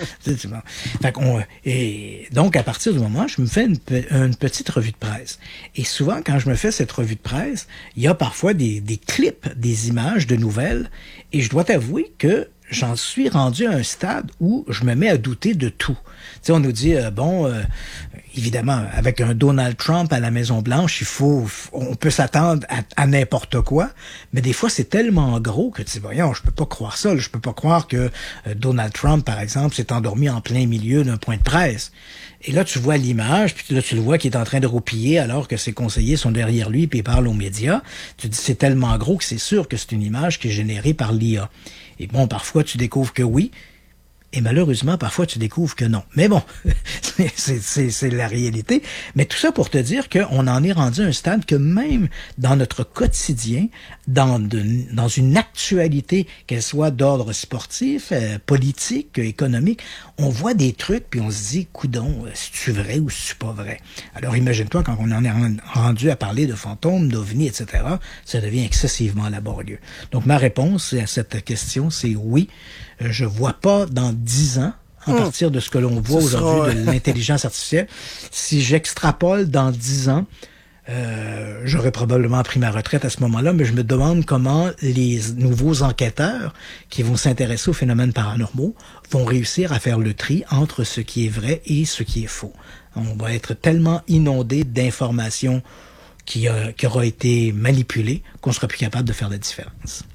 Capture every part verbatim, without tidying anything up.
C'est bon. Fait qu'on, et donc, à partir du moment, je me fais une, une petite revue de presse. Et souvent, quand je me fais cette revue de presse, il y a parfois des, des clips, des images de nouvelles. Et je dois t'avouer que j'en suis rendu à un stade où je me mets à douter de tout. Tu sais, on nous dit, euh, bon, euh, évidemment, avec un Donald Trump à la Maison-Blanche, il faut, on peut s'attendre à, à n'importe quoi, mais des fois, c'est tellement gros que tu dis, voyons, je peux pas croire ça, là, je peux pas croire que euh, Donald Trump, par exemple, s'est endormi en plein milieu d'un point de presse. Et là, tu vois l'image, puis là, tu le vois qui est en train de roupiller alors que ses conseillers sont derrière lui, puis il parle aux médias. Tu te dis, c'est tellement gros que c'est sûr que c'est une image qui est générée par l'I A. Et bon, parfois, tu découvres que oui, et malheureusement, parfois, tu découvres que non. Mais bon, c'est, c'est, c'est la réalité. Mais tout ça pour te dire qu'on en est rendu à un stade que même dans notre quotidien, dans, de, dans une actualité, qu'elle soit d'ordre sportif, euh, politique, économique, on voit des trucs, puis on se dit, coudon, c'est-tu vrai ou c'est-tu pas vrai? Alors imagine-toi, quand on en est rendu à parler de fantômes, d'ovnis, et cetera, ça devient excessivement laborieux. Donc ma réponse à cette question, c'est oui. Je vois pas dans dix ans, à mmh. partir de ce que l'on voit ce aujourd'hui sera... de l'intelligence artificielle, si j'extrapole dans dix ans, euh, j'aurais probablement pris ma retraite à ce moment-là, mais je me demande comment les nouveaux enquêteurs qui vont s'intéresser aux phénomènes paranormaux vont réussir à faire le tri entre ce qui est vrai et ce qui est faux. On va être tellement inondé d'informations qui, euh, qui aura été manipulées qu'on sera plus capable de faire la différence.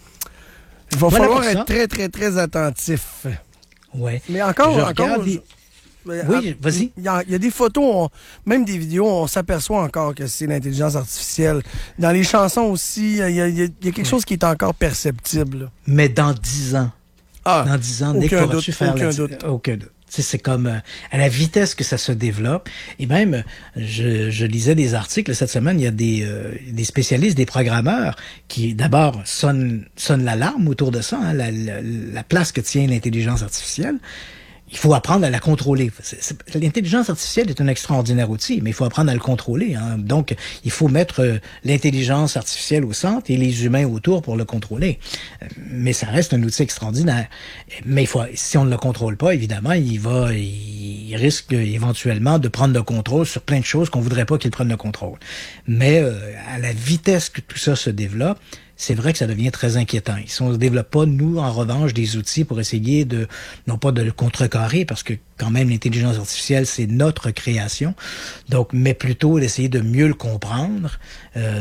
Il va voilà falloir être très, très, très attentif. Ouais. Mais encore, je encore. Les... Oui, vas-y. Il y, a, il y a des photos, on, même des vidéos, on s'aperçoit encore que c'est l'intelligence artificielle. Dans les chansons aussi, il y a, il y a, il y a quelque ouais. chose qui est encore perceptible. Mais dans dix ans. Ah, dans dix ans, dès que tu faire aucun la... doute. Aucun doute. C'est, c'est comme euh, à la vitesse que ça se développe. Et même, je, je lisais des articles cette semaine, il y a des, euh, des spécialistes, des programmeurs qui, d'abord, sonnent, sonnent l'alarme autour de ça, hein, la, la, la place que tient l'intelligence artificielle. Il faut apprendre à la contrôler. C'est, c'est, l'intelligence artificielle est un extraordinaire outil, mais il faut apprendre à le contrôler. Hein. Donc, il faut mettre euh, l'intelligence artificielle au centre et les humains autour pour le contrôler. Euh, mais ça reste un outil extraordinaire. Mais il faut, si on ne le contrôle pas, évidemment, il va, il, il risque éventuellement de prendre le contrôle sur plein de choses qu'on voudrait pas qu'il prenne le contrôle. Mais euh, à la vitesse que tout ça se développe, c'est vrai que ça devient très inquiétant. Si on ne développe pas, nous, en revanche, des outils pour essayer de, non pas de le contrecarrer, parce que quand même, l'intelligence artificielle, c'est notre création. Donc, mais plutôt d'essayer de mieux le comprendre, euh,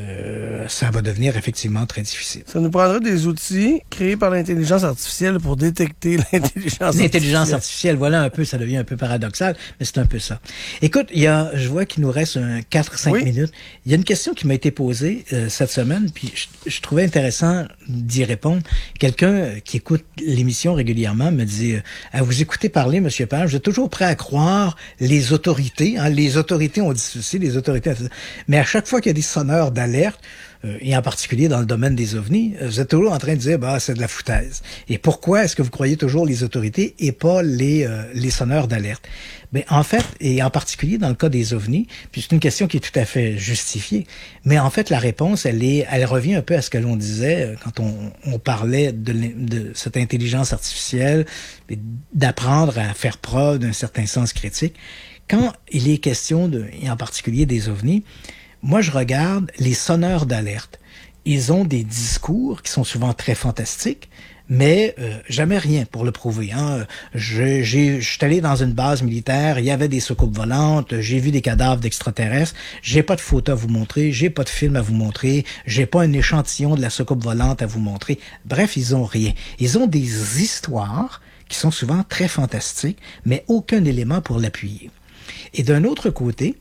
de, ça va devenir effectivement très difficile. Ça nous prendra des outils créés par l'intelligence artificielle pour détecter l'intelligence artificielle. L'intelligence artificielle, voilà un peu, ça devient un peu paradoxal, mais c'est un peu ça. Écoute, il y a, je vois qu'il nous reste un quatre à cinq oui. minutes. Il y a une question qui m'a été posée euh, cette semaine, puis je, je trouvais intéressant d'y répondre. Quelqu'un qui écoute l'émission régulièrement me dit, euh, à vous écouter parler, monsieur Page, vous êtes toujours prêt à croire les autorités. Hein, les autorités ont dit ceci, les autorités ont dit ça. Mais à chaque fois qu'il y a des sonneurs d'alerte, euh, et en particulier dans le domaine des ovnis, vous êtes toujours en train de dire, bah, c'est de la foutaise. Et pourquoi est-ce que vous croyez toujours les autorités et pas les, euh, les sonneurs d'alerte? Ben, en fait, et en particulier dans le cas des ovnis, puis c'est une question qui est tout à fait justifiée, mais en fait, la réponse, elle est, elle revient un peu à ce que l'on disait quand on, on parlait de, de cette intelligence artificielle, d'apprendre à faire preuve d'un certain sens critique. Quand il est question de, et en particulier des ovnis, moi, je regarde les sonneurs d'alerte. Ils ont des discours qui sont souvent très fantastiques, mais euh, jamais rien pour le prouver. Hein. Je, j'ai, je suis allé dans une base militaire, il y avait des soucoupes volantes, j'ai vu des cadavres d'extraterrestres, j'ai pas de photos à vous montrer, j'ai pas de film à vous montrer, j'ai pas un échantillon de la soucoupe volante à vous montrer. Bref, ils ont rien. Ils ont des histoires qui sont souvent très fantastiques, mais aucun élément pour l'appuyer. Et d'un autre côté,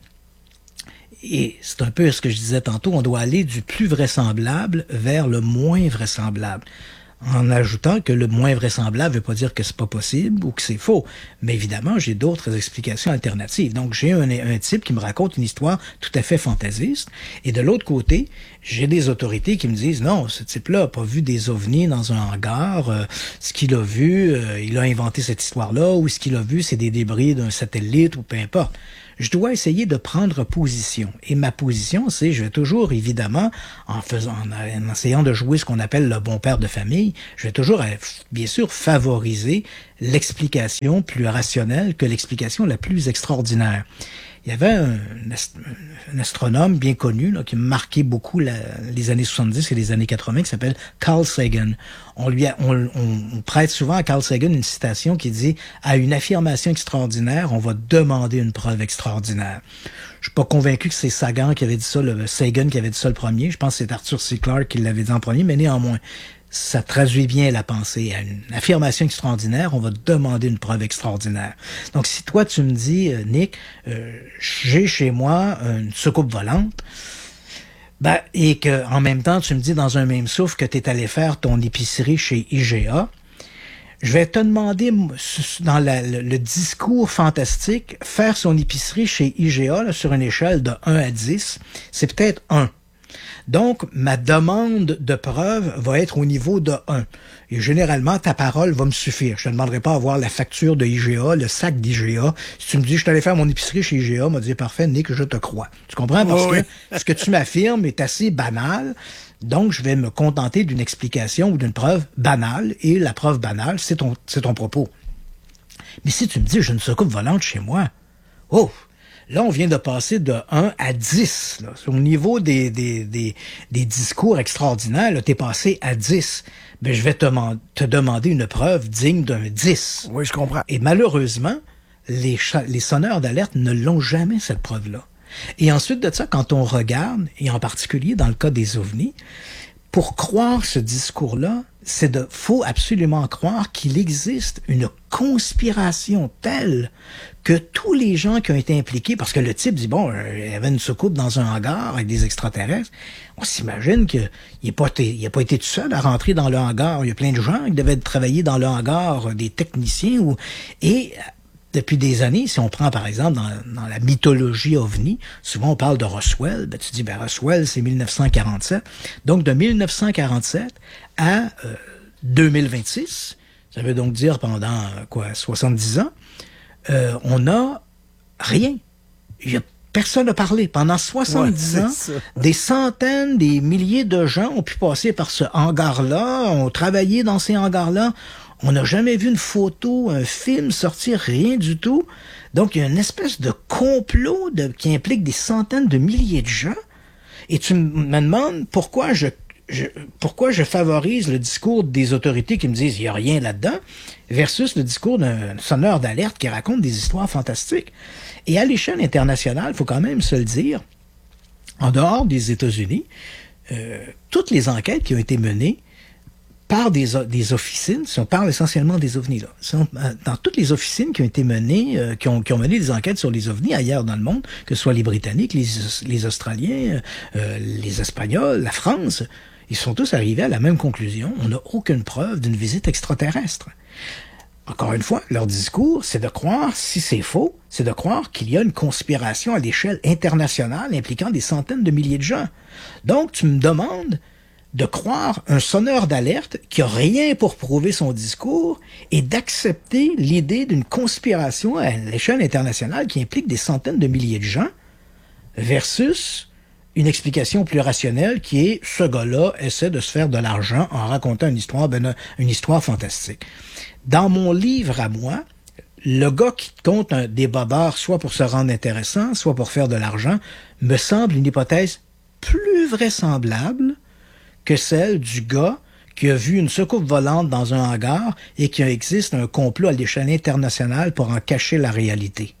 et c'est un peu ce que je disais tantôt, on doit aller du plus vraisemblable vers le moins vraisemblable. En ajoutant que le moins vraisemblable veut pas dire que c'est pas possible ou que c'est faux. Mais évidemment, j'ai d'autres explications alternatives. Donc, j'ai un, un type qui me raconte une histoire tout à fait fantaisiste. Et de l'autre côté, j'ai des autorités qui me disent, non, ce type-là a pas vu des ovnis dans un hangar. Euh, ce qu'il a vu, euh, il a inventé cette histoire-là, ou ce qu'il a vu, c'est des débris d'un satellite, ou peu importe. je dois essayer de prendre position. Et ma position, c'est, je vais toujours, évidemment, en faisant, en, en essayant de jouer ce qu'on appelle le bon père de famille, je vais toujours, bien sûr, favoriser l'explication plus rationnelle que l'explication la plus extraordinaire. Il y avait un, un astronome bien connu là, qui marquait beaucoup la, les années soixante-dix et les années quatre-vingts qui s'appelle Carl Sagan. On lui a, on, on, on prête souvent à Carl Sagan une citation qui dit « À une affirmation extraordinaire, on va demander une preuve extraordinaire ». Je suis pas convaincu que c'est Sagan qui avait dit ça, le Sagan qui avait dit ça le premier. Je pense que c'est Arthur C. Clarke qui l'avait dit en premier, mais néanmoins, ça traduit bien la pensée. À une affirmation extraordinaire, on va demander une preuve extraordinaire. Donc, si toi, tu me dis, euh, Nick, euh, j'ai chez moi une soucoupe volante, ben, et que en même temps, tu me dis dans un même souffle que tu es allé faire ton épicerie chez I G A, je vais te demander, dans la, le, le discours fantastique, faire son épicerie chez I G A là, sur une échelle de un à dix, c'est peut-être un. Donc, ma demande de preuve va être au niveau de un. Et généralement, ta parole va me suffire. Je te demanderai pas à voir la facture de I G A, le sac d'I G A. Si tu me dis, je suis allé faire mon épicerie chez I G A, m'a dit, parfait, Nick, je te crois. Tu comprends? Parce oh, que oui. ce que tu m'affirmes est assez banal. Donc, je vais me contenter d'une explication ou d'une preuve banale. Et la preuve banale, c'est ton, c'est ton propos. Mais si tu me dis, j'ai une soucoupe volante chez moi, oh! Là, on vient de passer de un à dix. Là. Au niveau des, des, des, des discours extraordinaires, là, t'es passé à dix. Ben, je vais te, te demander une preuve digne d'un dix. Oui, je comprends. Et malheureusement, les, les sonneurs d'alerte ne l'ont jamais, cette preuve-là. Et ensuite de ça, quand on regarde, et en particulier dans le cas des ovnis, pour croire ce discours-là, c'est de, faut absolument croire qu'il existe une conspiration telle que tous les gens qui ont été impliqués, parce que le type dit, bon, euh, il y avait une soucoupe dans un hangar avec des extraterrestres, on s'imagine qu'il n'a pas, pas été tout seul à rentrer dans le hangar. Il y a plein de gens qui devaient travailler dans le hangar, des techniciens, ou, et depuis des années, si on prend par exemple dans, dans la mythologie ovni, souvent on parle de Roswell, ben tu dis, ben Roswell c'est mille neuf cent quarante-sept, donc de mille neuf cent quarante-sept à euh, deux mille vingt-six, ça veut donc dire pendant quoi, soixante-dix ans, euh, on n'a rien. Il y a personne n'a parlé. Pendant soixante-dix ouais, ans, ça. des centaines, des milliers de gens ont pu passer par ce hangar-là, ont travaillé dans ces hangars-là. On n'a jamais vu une photo, un film sortir, rien du tout. Donc, il y a une espèce de complot de, qui implique des centaines de milliers de gens. Et tu me demandes pourquoi je, je, pourquoi je favorise le discours des autorités qui me disent il n'y a rien là-dedans, versus le discours d'un sonneur d'alerte qui raconte des histoires fantastiques. Et à l'échelle internationale, il faut quand même se le dire, en dehors des États-Unis, euh, toutes les enquêtes qui ont été menées par des, des officines, si on parle essentiellement des ovnis, là, sont, dans toutes les officines qui ont été menées, euh, qui, ont, qui ont mené des enquêtes sur les ovnis ailleurs dans le monde, que ce soit les Britanniques, les, les Australiens, euh, les Espagnols, la France, ils sont tous arrivés à la même conclusion. On n'a aucune preuve d'une visite extraterrestre. Encore une fois, leur discours, c'est de croire, si c'est faux, c'est de croire qu'il y a une conspiration à l'échelle internationale impliquant des centaines de milliers de gens. Donc, tu me demandes de croire un sonneur d'alerte qui a rien pour prouver son discours et d'accepter l'idée d'une conspiration à l'échelle internationale qui implique des centaines de milliers de gens versus une explication plus rationnelle qui est ce gars-là essaie de se faire de l'argent en racontant une histoire, ben, une histoire fantastique. Dans mon livre à moi, le gars qui compte un, des bobards soit pour se rendre intéressant, soit pour faire de l'argent, me semble une hypothèse plus vraisemblable que celle du gars qui a vu une soucoupe volante dans un hangar et qu'il existe un complot à l'échelle internationale pour en cacher la réalité.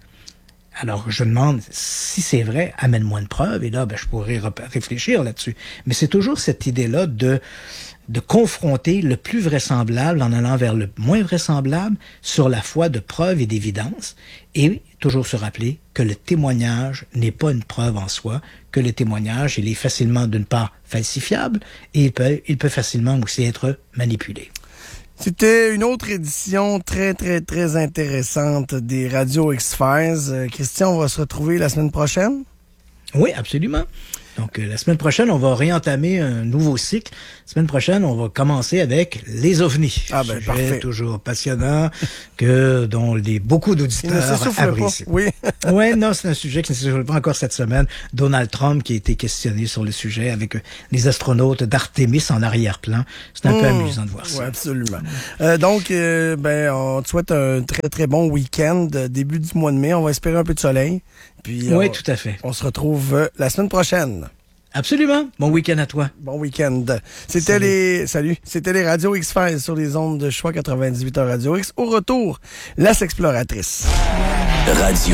Alors, je demande, si c'est vrai, amène-moi une preuve, et là, ben, je pourrais réfléchir là-dessus. Mais c'est toujours cette idée-là de, de confronter le plus vraisemblable en allant vers le moins vraisemblable sur la foi de preuves et d'évidence, et toujours se rappeler que le témoignage n'est pas une preuve en soi, que le témoignage, il est facilement, d'une part, falsifiable, et il peut, il peut facilement aussi être manipulé. C'était une autre édition très, très, très intéressante des Radio X-Files. Euh, Christian, on va se retrouver la semaine prochaine? Oui, absolument. Donc, euh, la semaine prochaine, on va réentamer un nouveau cycle. La semaine prochaine, on va commencer avec les ovnis. Ah ben, sujet parfait. toujours passionnant, que dont les, beaucoup d'auditeurs apprécient. Oui. Oui, non, c'est un sujet qui ne s'essouffle pas encore cette semaine. Donald Trump qui a été questionné sur le sujet avec les astronautes d'Artemis en arrière-plan. C'est un mmh. peu amusant de voir ça. Oui, absolument. Euh, donc, euh, ben, on te souhaite un très, très bon week-end. Début du mois de mai, on va espérer un peu de soleil. Puis, oui, on, tout à fait. On se retrouve euh, la semaine prochaine. Absolument. Bon week-end à toi. Bon week-end. C'était salut. les salut. C'était les Radio X-Files sur les ondes de choix quatre-vingt-dix-huit heures Radio X. Au retour, Las Exploratrices. Radio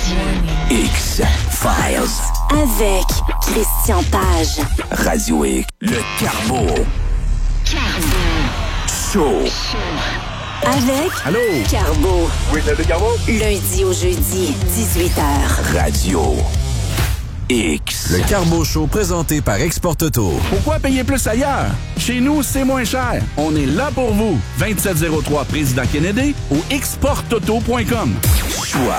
X-Files. Avec Christian Page. Radio X. Le Carbo. Carbo. Show. Avec Allô? Carbo. Oui, c'est le Carbo. Lundi au jeudi, dix-huit heures. Radio X. Le Carbo Show présenté par Export Auto. Pourquoi payer plus ailleurs? Chez nous, c'est moins cher. On est là pour vous. vingt-sept zéro trois Président Kennedy ou export auto point com. Choix